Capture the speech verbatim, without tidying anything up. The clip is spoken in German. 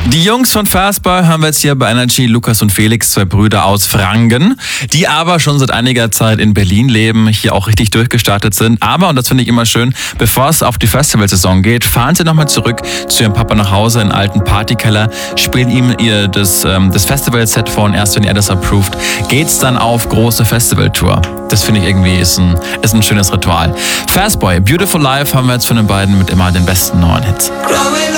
Die Jungs von Fastboy haben wir jetzt hier bei Energy, Lukas und Felix, zwei Brüder aus Franken, die aber schon seit einiger Zeit in Berlin leben, hier auch richtig durchgestartet sind. Aber, und das finde ich immer schön, bevor es auf die Festivalsaison geht, fahren sie nochmal zurück zu ihrem Papa nach Hause in den alten Partykeller, spielen ihm ihr das, ähm, das Festivalset vor und erst wenn er das approved, geht's dann auf große Festivaltour. Das finde ich irgendwie ist ein, ist ein schönes Ritual. Fastboy, Beautiful Life haben wir jetzt von den beiden mit immer den besten neuen Hits.